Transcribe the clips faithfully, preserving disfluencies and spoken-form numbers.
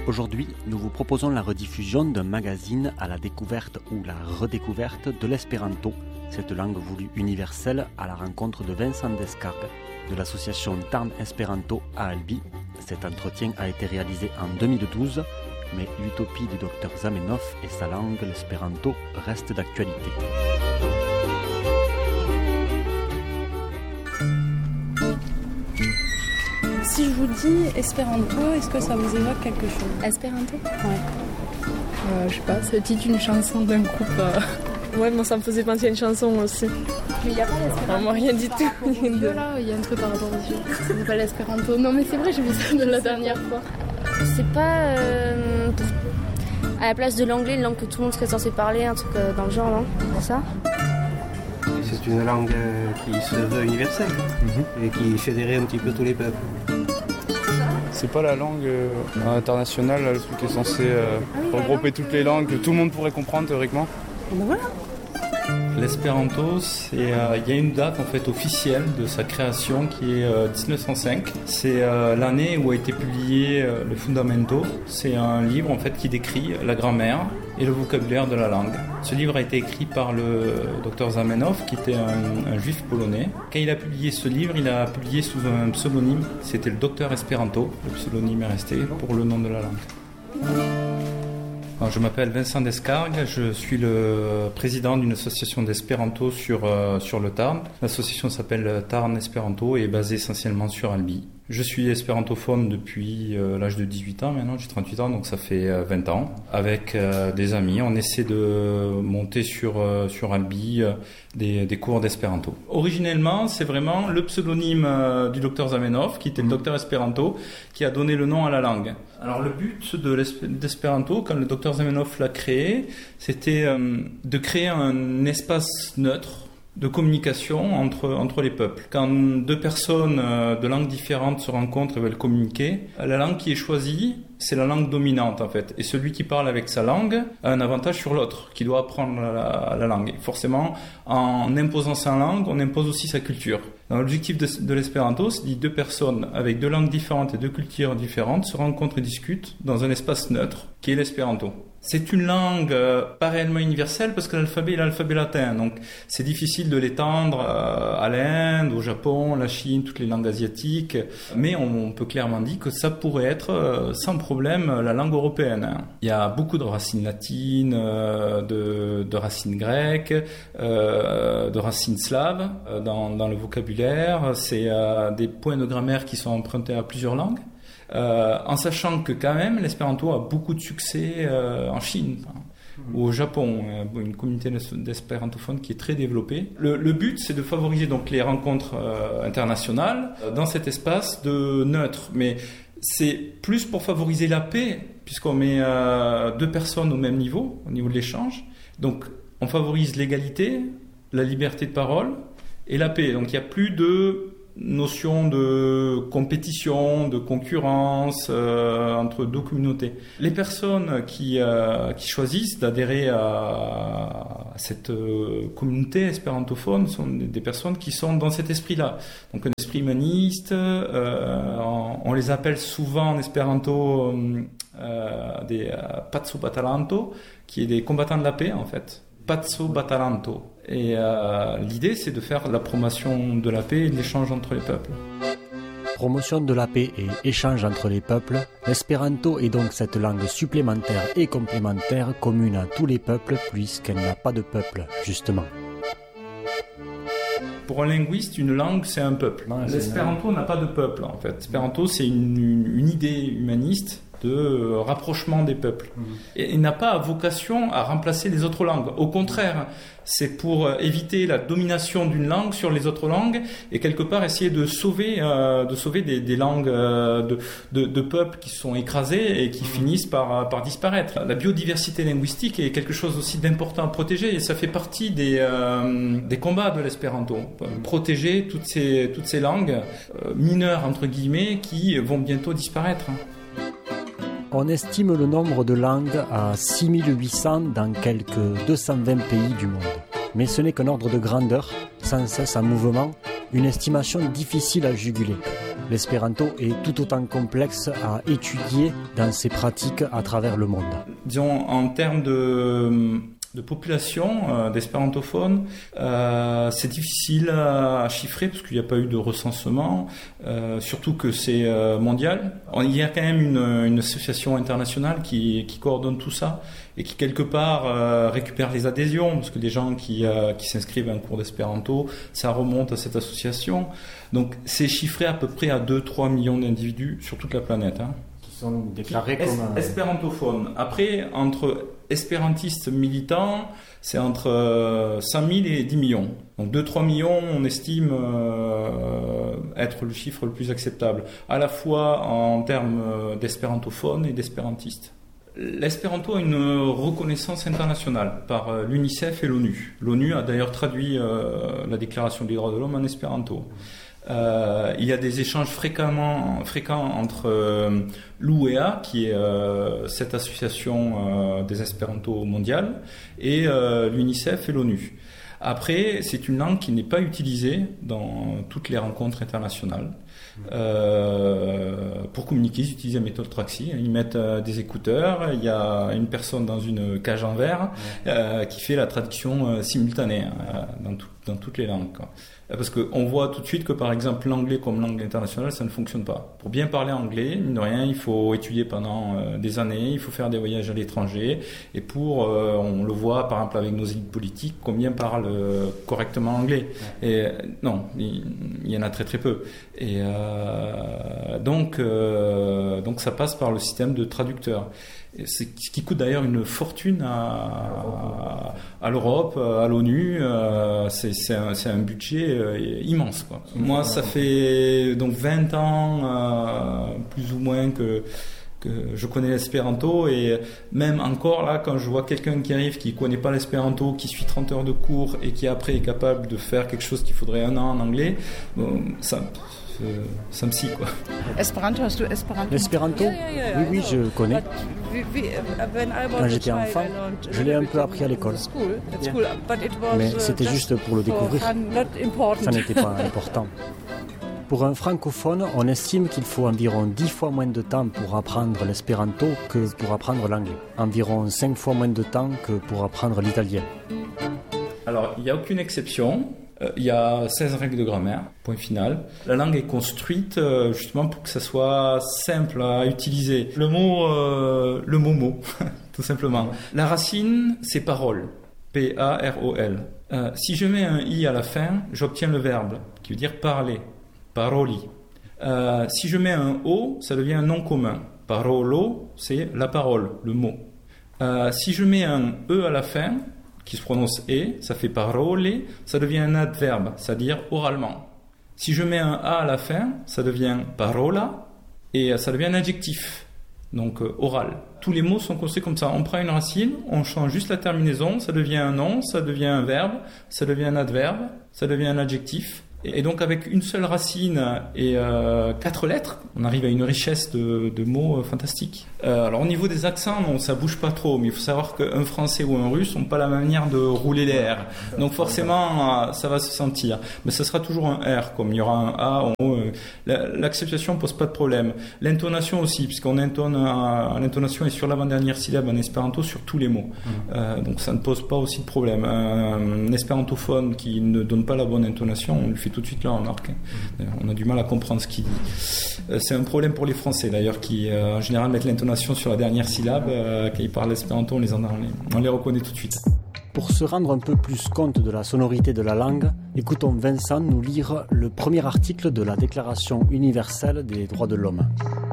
Aujourd'hui, nous vous proposons la rediffusion d'un magazine à la découverte ou la redécouverte de l'espéranto, cette langue voulue universelle, à la rencontre de Vincent Descargues de l'association Tarn Esperanto à Albi. Cet entretien a été réalisé en deux mille douze, mais l'utopie du docteur Zamenhof et sa langue, l'espéranto, reste d'actualité. Si je vous dis espéranto, est-ce que ça vous évoque quelque chose? Espéranto? Ouais. Euh, je sais pas, c'est peut-être une chanson d'un groupe. Euh... Ouais, moi ça me faisait penser à une chanson aussi. Mais il n'y a pas l'espéranto. Moi rien du tout. Dieu, là, il y a un truc par rapport aux yeux. Ça s'appelle l'espéranto. Non mais c'est vrai, j'ai vu ça de la dernière fois. C'est pas euh, pour... à la place de l'anglais, une langue que tout le monde serait censé parler, un truc euh, dans le genre, non? C'est ça? C'est une langue euh, qui se veut universelle mm-hmm. et qui fédérait un petit peu tous les peuples. C'est pas la langue euh, internationale, là, le truc qui est censé euh, ah oui, regrouper toutes les langues que tout le monde pourrait comprendre théoriquement. Ben voilà. L'espéranto, il euh, y a une date en fait officielle de sa création qui est euh, dix-neuf cent cinq. C'est euh, l'année où a été publié euh, le Fundamento. C'est un livre en fait qui décrit la grammaire et le vocabulaire de la langue. Ce livre a été écrit par le docteur Zamenhof, qui était un, un juif polonais. Quand il a publié ce livre, il a publié sous un pseudonyme. C'était le docteur Esperanto. Le pseudonyme est resté pour le nom de la langue. Alors, je m'appelle Vincent Descargues, je suis le président d'une association d'espéranto sur, euh, sur le Tarn. L'association s'appelle Tarn Esperanto et est basée essentiellement sur Albi. Je suis espérantophone depuis euh, l'âge de dix-huit ans maintenant, j'ai trente-huit ans, donc ça fait euh, vingt ans. Avec euh, des amis, on essaie de monter sur, euh, sur Albi euh, des, des cours d'espéranto. Originellement, c'est vraiment le pseudonyme euh, du docteur Zamenhof, qui était le docteur Esperanto, qui a donné le nom à la langue. Alors le but de l'espéranto, quand le docteur Zamenhof l'a créé, c'était euh, de créer un espace neutre de communication entre, entre les peuples. Quand deux personnes euh, de langues différentes se rencontrent et veulent communiquer, la langue qui est choisie, c'est la langue dominante en fait. Et celui qui parle avec sa langue a un avantage sur l'autre, qui doit apprendre la, la langue. Et forcément, en imposant sa langue, on impose aussi sa culture. Donc, l'objectif de, de l'espéranto, c'est que deux personnes avec deux langues différentes et deux cultures différentes se rencontrent et discutent dans un espace neutre, qui est l'espéranto. C'est une langue euh, pas réellement universelle parce que l'alphabet est l'alphabet latin, donc c'est difficile de l'étendre euh, à l'Inde, au Japon, la Chine, toutes les langues asiatiques, mais on, on peut clairement dire que ça pourrait être euh, sans problème la langue européenne. Hein. Il y a beaucoup de racines latines, euh, de, de racines grecques, euh, de racines slaves euh, dans, dans le vocabulaire, c'est euh, des points de grammaire qui sont empruntés à plusieurs langues. Euh, en sachant que quand même l'espéranto a beaucoup de succès euh, en Chine, mmh. ou au Japon, euh, une communauté d'espérantophones qui est très développée. Le, le but, c'est de favoriser donc les rencontres euh, internationales euh, dans cet espace de neutre, mais c'est plus pour favoriser la paix, puisqu'on met euh, deux personnes au même niveau, au niveau de l'échange. Donc on favorise l'égalité, la liberté de parole et la paix. Donc il n'y a plus de notion de compétition, de concurrence euh, entre deux communautés. Les personnes qui, euh, qui choisissent d'adhérer à, à cette euh, communauté espérantophone sont des, des personnes qui sont dans cet esprit-là. Donc un esprit humaniste, euh, on, on les appelle souvent en espéranto euh, des euh, Pazzo Batalanto, qui est des combattants de la paix en fait. Pazzo Batalanto. Et euh, l'idée, c'est de faire la promotion de la paix et de l'échange entre les peuples. Promotion de la paix et échange entre les peuples, l'espéranto est donc cette langue supplémentaire et complémentaire commune à tous les peuples puisqu'elle n'a pas de peuple, justement. Pour un linguiste, une langue, c'est un peuple. Non, l'espéranto n'a pas de peuple, en fait. L'espéranto, c'est une, une, une idée humaniste de rapprochement des peuples. Mmh. Et il n'a pas vocation à remplacer les autres langues. Au contraire, c'est pour éviter la domination d'une langue sur les autres langues et quelque part essayer de sauver, euh, de sauver des, des langues euh, de, de, de peuples qui sont écrasés et qui mmh. finissent par, par disparaître. La biodiversité linguistique est quelque chose aussi d'important à protéger et ça fait partie des, euh, des combats de l'espéranto. Protéger toutes ces, toutes ces langues euh, mineures, entre guillemets, qui vont bientôt disparaître. On estime le nombre de langues à six mille huit cents dans quelques deux cent vingt pays du monde. Mais ce n'est qu'un ordre de grandeur, sans cesse en mouvement, une estimation difficile à juguler. l'espéranto est tout autant complexe à étudier dans ses pratiques à travers le monde. Disons, en termes de... de population euh, d'espérantophones, euh, c'est difficile à chiffrer parce qu'il n'y a pas eu de recensement, euh, surtout que c'est euh, mondial. Il y a quand même une, une association internationale qui, qui coordonne tout ça et qui quelque part euh, récupère les adhésions, parce que des gens qui, euh, qui s'inscrivent à un cours d'espéranto, ça remonte à cette association. Donc c'est chiffré à peu près à deux à trois millions d'individus sur toute la planète. Hein. Sont déclarés es- comme espérantophones. Après, entre espérantistes militants, c'est entre euh, cinq mille et dix millions. Donc deux à trois millions, on estime euh, être le chiffre le plus acceptable, à la fois en termes d'espérantophones et d'espérantistes. L'espéranto a une reconnaissance internationale par euh, l'UNICEF et l'ONU. L'ONU a d'ailleurs traduit euh, la Déclaration des droits de l'homme en espéranto. Euh, il y a des échanges fréquemment, fréquents entre euh, l'U E A, qui est euh, cette association euh, des espéranto mondiale, et euh, l'UNICEF et l'ONU. Après, c'est une langue qui n'est pas utilisée dans toutes les rencontres internationales. Euh, pour communiquer, ils utilisent la méthode Traxi. Ils mettent euh, des écouteurs. Il y a une personne dans une cage en verre euh, qui fait la traduction euh, simultanée euh, dans, tout, dans toutes les langues, quoi. Parce qu'on voit tout de suite que, par exemple, l'anglais comme langue internationale, ça ne fonctionne pas. Pour bien parler anglais, mine de rien, il faut étudier pendant euh, des années, il faut faire des voyages à l'étranger. Et pour, euh, on le voit, par exemple, avec nos élites politiques, combien parlent euh, correctement anglais. Et non, il, il y en a très très peu. Et euh, donc, euh, donc ça passe par le système de traducteurs. C'est ce qui coûte d'ailleurs une fortune à, à l'Europe, à l'ONU. Euh, c'est, c'est, un, c'est un budget euh, immense, quoi. Moi, ça fait donc vingt ans, euh, plus ou moins, que, que je connais l'espéranto. Et même encore là, quand je vois quelqu'un qui arrive, qui ne connaît pas l'espéranto, qui suit trente heures de cours et qui après est capable de faire quelque chose qu'il faudrait un an en anglais, bon, ça... ça me scie, quoi. Esperanto, hast du Esperanto? L'espéranto, oui, oui, je connais. Quand j'étais enfant, je l'ai un peu appris à l'école. Mais c'était juste pour le découvrir. Ça n'était pas important. Pour un francophone, on estime qu'il faut environ dix fois moins de temps pour apprendre l'espéranto que pour apprendre l'anglais. Environ cinq fois moins de temps que pour apprendre l'italien. Alors, il n'y a aucune exception. Il y a seize règles de grammaire, point final. La langue est construite euh, justement pour que ça soit simple à utiliser. Le mot, euh, le mot mot, tout simplement. La racine, c'est parole, P A R O L. Euh, si je mets un i à la fin, j'obtiens le verbe, qui veut dire parler, paroli. Euh, si je mets un o, ça devient un nom commun. Parolo, c'est la parole, le mot. Euh, si je mets un e à la fin, qui se prononce e, ça fait parole, ça devient un adverbe, c'est-à-dire oralement. Si je mets un a à la fin, ça devient parola, et ça devient un adjectif, donc euh, oral. Tous les mots sont construits comme ça. On prend une racine, on change juste la terminaison, ça devient un nom, ça devient un verbe, ça devient un adverbe, ça devient un adjectif. Et donc avec une seule racine et euh, quatre lettres, on arrive à une richesse de, de mots euh, fantastiques. Euh, alors au niveau des accents, non, ça bouge pas trop, mais il faut savoir qu'un français ou un russe n'ont pas la manière de rouler les R. Donc forcément, euh, ça va se sentir. Mais ça sera toujours un R, comme il y aura un A, un O. Euh, l'acceptation pose pas de problème. L'intonation aussi, puisqu'on intonne, euh, l'intonation est sur l'avant-dernière syllabe en espéranto sur tous les mots. Euh, donc ça ne pose pas aussi de problème. Un, un espérantophone qui ne donne pas la bonne intonation, on lui fait tout de suite là en marque. On a du mal à comprendre ce qu'il dit. C'est un problème pour les Français d'ailleurs qui euh, en général mettent l'intonation sur la dernière syllabe. Euh, quand ils parlent espéranto, on les, en, on, les, on les reconnaît tout de suite. Pour se rendre un peu plus compte de la sonorité de la langue, écoutons Vincent nous lire le premier article de la Déclaration universelle des droits de l'homme.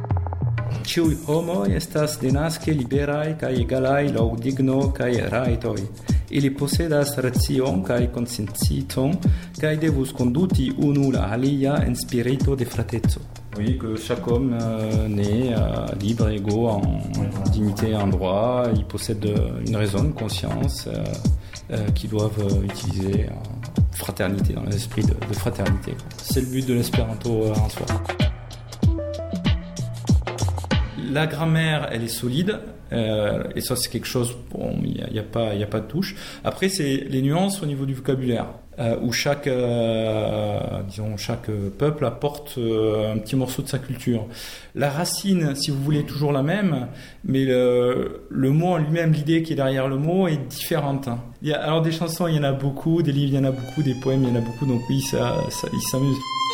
Ciui homoi estas denaske liberai kaj egalai laŭ digno kaj rajtoj. Ili posedas racion kaj konsciencon kaj devus konduti unu la alia en spirito de frateco. Oui, que chaque homme euh, naît euh, libre, égaux, en, en dignité et en droit. Ils possèdent une raison, une conscience euh, euh, qu'ils doivent euh, utiliser en fraternité, dans l'esprit de, de fraternité. C'est le but de l'espéranto euh, en soi. La grammaire, elle est solide, euh, et ça c'est quelque chose, bon, il n'y a, a, a pas de touche. Après, c'est les nuances au niveau du vocabulaire. euh, où chaque, euh, disons, chaque peuple apporte euh, un petit morceau de sa culture. La racine, si vous voulez, est toujours la même, mais le, le mot en lui-même, l'idée qui est derrière le mot est différente. Il y a, alors des chansons, il y en a beaucoup, des livres, il y en a beaucoup, des poèmes, il y en a beaucoup, donc oui, ça, ça, ils s'amusent.